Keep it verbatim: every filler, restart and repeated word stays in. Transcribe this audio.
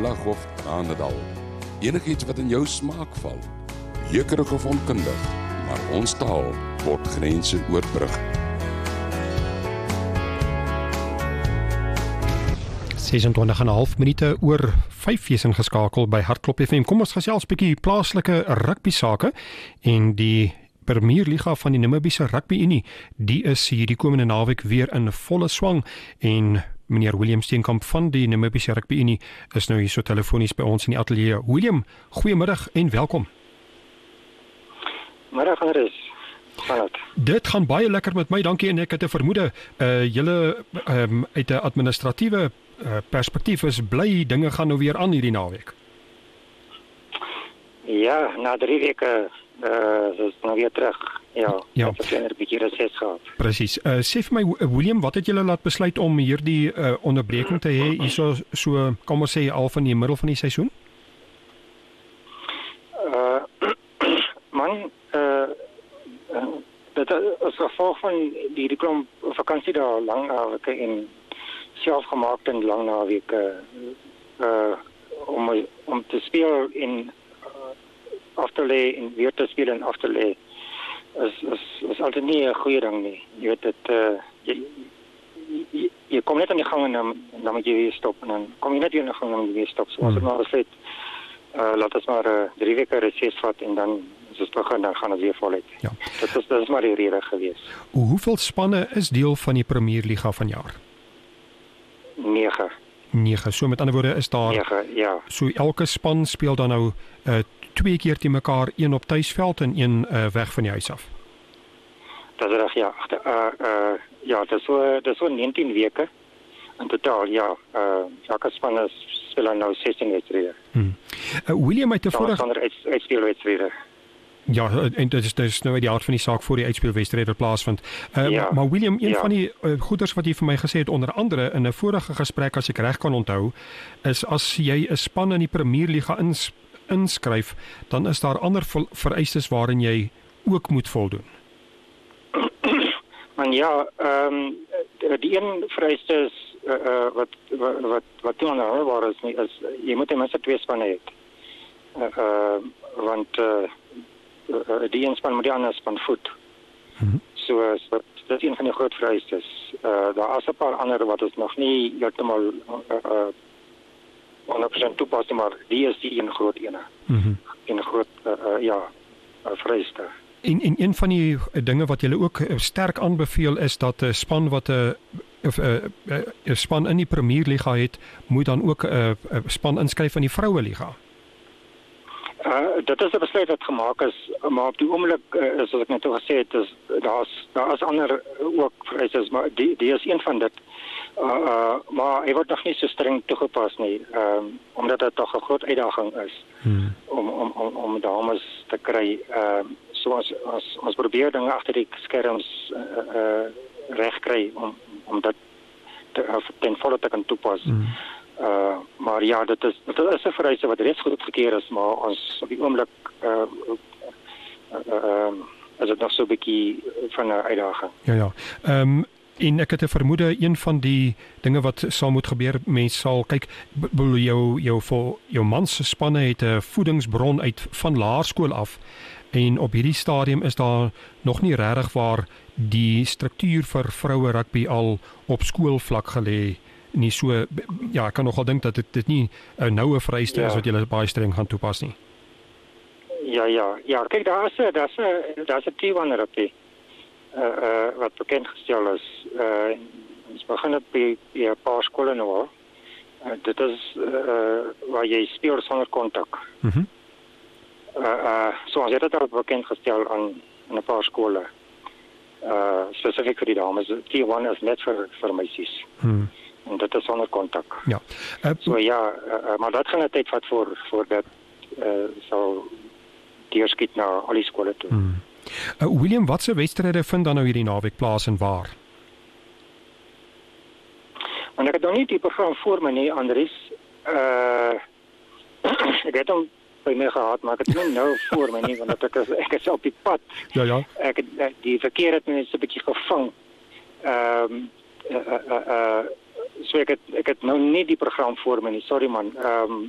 glimlag of tranendal. Enigiets wat in jou smaak val. Jeukerig of onkundig, maar ons taal word grense oorbrug. sesentwintig en 'n half minute oor vyf is ingeskakel by Hartklop F M. Kom ons gesels 'n bietjie plaaslike rugby sake en die Premierliga van die Namibiese Rugby Unie, die is hierdie komende naweek weer in volle swang en meneer William Steenkamp van die Namibiese Rugby Unie is nou hier so telefonies by ons in die ateljee. William, goeiemiddag en welkom. Middag Andries. Hallo. Dit gaan baie lekker met my, dankie, en ek het 'n vermoede uh, julle um, uit 'n administratiewe uh, perspektief is bly dinge gaan nou weer aan hierdie naweek. Ja, na drie weke uh, is nou weer terug. Ja, ja. Ek het 'n bietjie reses gehad. Presies. Uh, sê vir my William, wat het julle laat besluit om hierdie uh, onderbreking te hê hierso so kom ons sê al van die middel van die seisoen? Uh, man, uh, uh, dit is gevolg van die die klomp vakansie daar lang naweke en selfgemaakte en lang naweke uh, om om te speel en uh, af te lê en weer te speel en af te lê is is is altyd nie 'n goeie ding nie. Jy weet dit uh, jy, jy, jy kom net aan die gang en dan, dan moet jy weer stop en dan kom jy net weer aan die gang en dan moet jy weer stop. So ons het maar gesê uh, laat ons maar uh, drie weke reses vat en dan as ons begin dan gaan ons weer voluit. Ja. Dit is dit is maar die rede gewees. Hoeveel spanne is deel van die Premierliga vanjaar? nege. nege. So met ander woorde is daar nege, ja. So elke span speel dan nou uh, twee keer te mekaar, een op tuisveld en een uh, weg van die huis af. Dat is reg, ja. Uh, uh, ja, dit is so dit is so negentien weke in totaal, ja. Uh, elke span is speel nou sestien wedstryde. Hmm. Uh, William het tevore sonder uit, uitspelwedstryde. Ja, en dit is, dit is nou uit die aard van die saak voor die uitspelwedstryde plaasvind. Uh, ja, maar, maar William, een ja. van die uh, goeders wat jy vir my gesê het, onder andere in 'n vorige gesprek, as ek reg kan onthou, is as jy 'n span in die Premierliga ins, inskryf, dan is daar ander vereistes waarin jy ook moet voldoen. Man ja, ehm um, die een vereiste is uh, uh, wat wat wat wat toe aanhoubaar is, nie, is jy moet ten minste twee spanne hê. Uh, uh, want uh, uh, die een span moet die ander span voed. Mm-hmm. So, so dit is een van die groot vereistes. Uh, daar is 'n paar ander wat ons nog nie heeltemal uh, uh, honderd persent toepas, maar die is die een groot ene. Mm-hmm. Een groot uh, uh, ja, uh, vereiste. En, en een van die dinge wat julle ook sterk aanbeveel is dat 'n span wat 'n 'n span in die Premierliga het, moet dan ook 'n span inskryf in die Vroueliga. Uh, dit is 'n besluit wat gemaak is, maar op die oomblik uh, soos ek net al gesê het, is daar's daar is ander ook vereistes, maar die die is een van dit. Uh, uh, maar hy word nog nie so streng toegepas nie, um, omdat dit tog 'n groot uitdaging is Hmm. om om om om dames te kry. Ehm uh, so ons ons ons probeer dinge agter die skerms uh, uh, reg kry om om dit te, uh, ten volle te kan toepas. Hmm. Uh, maar ja, dit is dit is 'n vereiste wat reeds goedgekeur is, maar ons op die oomblik uh, uh, uh, uh, is dit nog so 'n bietjie van 'n uitdaging. Ja ja. Ehm um, en ek het 'n vermoede een van die dinge wat sal moet gebeur, mense sal kyk bedoel jou jou vir jou mans se spanne het 'n voedingsbron uit van laerskool af. En op hierdie stadium is daar nog nie regtig waar die struktuur vir vroue rugby al op skoolvlak gelê nie. So ja, ek kan nogal dink dat dit dit nie 'n noue vereiste ja. is wat julle baie streng gaan toepas nie. Ja ja, ja, kyk daar is 'n daar's 'n daar's 'n T one rugby. Uh, uh, wat bekend gestel is. Uh, ons begin op by 'n paar skole nou al. Uh, dit is uh, waar jy speel sonder kontak. Mhm. Mm uh, uh, so ons het dit al bekend gestel aan 'n paar skole. Uh, spesifiek vir die dames. T one is net vir vir meisies. Hmm. En dit is sonder kontak. Ja. Uh, so ja, uh, maar dit gaan 'n tyd vat voor voor dit uh, sal deurskiet na al die skole toe. Hmm. Uh, William, wat se wedstryde vind dan nou hierdie naweek plaas en waar? Want ek het nog nie die program voor my nie, Andries. Uh, ek het hom by my gehad, maar ek het nie nou voor my nie, want ek is, ek is op die pad. Ja, ja. Ek het, die verkeer het my net so 'n bietjie gevang. Ehm um, uh, uh, uh, so ek het, ek het nou nie die program voor my nie, sorry man. Ehm um,